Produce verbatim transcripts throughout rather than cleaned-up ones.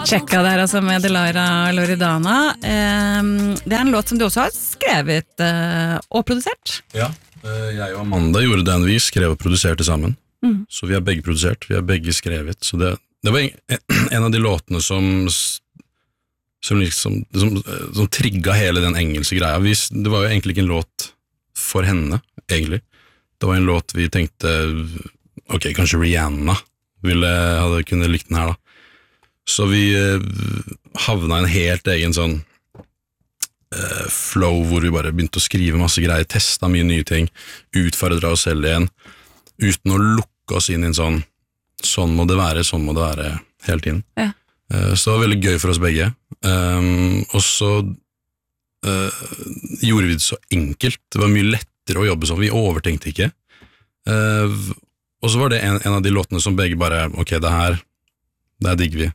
Sjekka der altså med Delaira Loredana. Um, det er en låt som du også har skrevet uh, og produsert. Ja, uh, jeg og Amanda gjorde den vi skrev og produserte sammen. Mm. Så vi har begge produsert, vi har begge skrevet. Så det, det var en, en av de låtene som som liksom som, som trigga hele den engelske greia. Vi, det var jo egentlig ikke en låt for henne, egentlig. Det var en låt vi tenkte, ok, kanskje Rihanna ville, hadde kunne likt den her da. Så vi uh, havna i en helt egen sånn uh, flow, hvor vi bare begynte å skrive masse greier, testa mye nye ting, utfordra oss selv igjen, uten å lukke oss inn i en sånn, sånn må det være, sånn må det være hele tiden. Ja. Uh, så det var veldig gøy for oss begge. Um, og så uh, gjorde vi det så enkelt. Det var mye lettere å jobbe sånn. Vi overtenkte ikke. Uh, og så var det en, en av de låtene som begge bare, ok, det her, det her digger vi.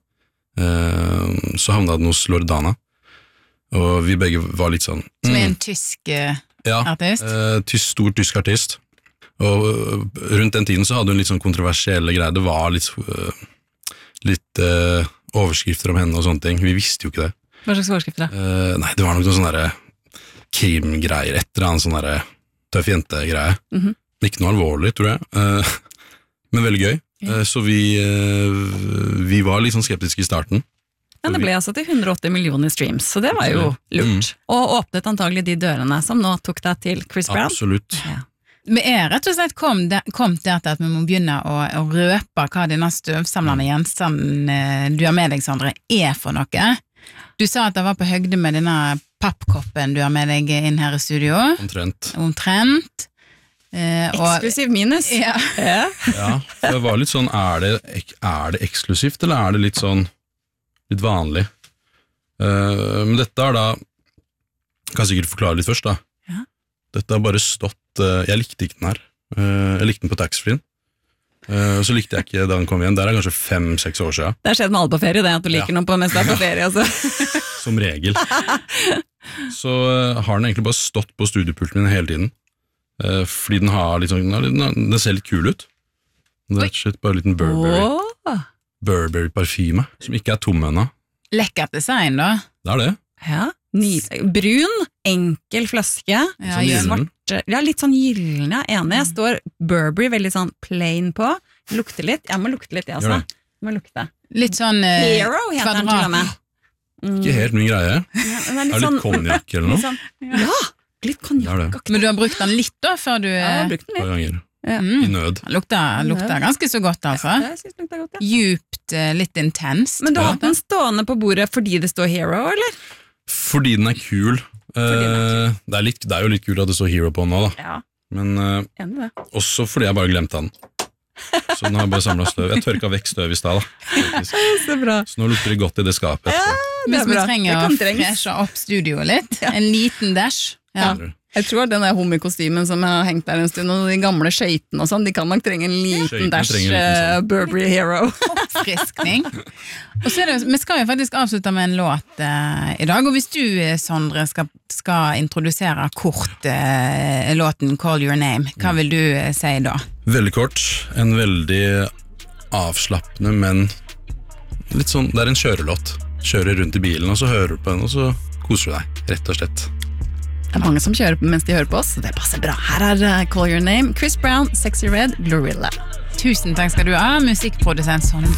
Uh, så havnet den hos Loredana. Og vi begge var litt sånn... Som er en tysk uh, ja, artist? Ja, uh, stor tysk artist. Og uh, rundt den tiden så hadde hun litt sånn kontroversielle greier. Det var litt... Uh, litt uh, overskrifter om henne og sånne ting. Vi visste jo ikke det. Hva slags overskrifter da? Uh, nei, det var nok noen sånne der krimgreier, et eller annet sånne der tøff jente-greier. Mm-hmm. Ikke noe alvorlig, tror jeg. Uh, men veldig gøy. Uh, så vi, uh, vi var litt sånn skeptiske i starten. Men det ble altså til hundre og åtti millioner streams, så det var jo lurt. Mm. Og åpnet antagelig de dørene som nå tok deg til Chris Brown. Absolutt. Ja. Vi er rett og slett kom, der, kom der til at vi må begynne å, å røpe hva denne støvsamlende gjenstanden du har med deg, Sondre, er for noe. Du sa at det var på høgde med denne pappkoppen du har med deg inn her i studio. Omtrent. Omtrent. Eh, og, eksklusiv minus. Ja. ja, for det var litt sånn, er det, er det eksklusivt, eller er det litt sånn, litt vanlig? Uh, men dette er da, kan jeg sikkert forklare litt først da. Ja. Dette har bare stått, uh, jeg likte ikke den her, uh, jeg likte den på taxfree, uh, så likte jeg ikke da den kom igjen, der er kanskje fem-seks år siden. Det har skjedd med alle på ferie, det at du liker ja. noe på mens du er på ferie, altså. Som regel. Så uh, har den egentlig bare stått på studiopulten min hele tiden, uh, fordi den har litt sånn, den ser litt kul ut. Det er rett og slett bare en liten Burberry, oh. Burberry parfyme, som ikke er tom ennå. Lekkert design da. Det er det. Ja. Ny, brun, enkel flaske, ja, svart, ja, litt sånn gyllen, ja, enig. Jeg står Burberry veldig sånn plain på, lukter litt, jeg må lukte litt, jeg også. Jeg må lukte. Litt sånn uh, Hero heter den til og med. Mm. Ikke helt min greie. Ja, er, er litt sånn, konjakk eller noe? Sånn, ja, litt konjakk. Men du har brukt den litt da, før du... Ja, jeg har brukt den litt. ganger. Ja. Mm. I nød. Den lukter, lukter ganske så godt, altså. Ja, jeg synes det lukter godt, ja. Djupt, litt intenst. Men du har hatt den stående på bordet fordi det står Hero, eller? Fordi den er kul. Den er kul. Uh, det, er litt, det er jo litt kul at det står Hero på nå da. Ja. Men uh, også fordi jeg bare glemte den. Så nå har jeg bare samlet støv. Jeg tørka vekk støv i sted da. Så bra. Så nå lukter det godt i det skapet. Ja, det Hvis vi trenger å freshe opp studioet litt, ja. En liten dash. Ja. Jeg tror den der homikostymen som har hengt der en stund, og de gamle skøytene og sånn, de kan nok trenge en liten Skøyten dash uh, Burberry Hero. Oppfriskning. Og så er det, vi skal jo faktisk avslutte med en låt uh, i dag, og hvis du, Sondre, skal, skal introdusere kort uh, låten Call Your Name, hva vil du uh, si da? Veldig kort, en veldig avslappende, men litt sånn, det er en kjørelåt. Kjører rundt i bilen, og så hører du på den, og så koser du deg, rett og slett. Det er mange som kjører mens de hører på oss, så det passer bra. Her er uh, Call Your Name, Chris Brown, Sexy Red, Glorilla. Tusen takk skal du ha, musikkprodusent Sondre.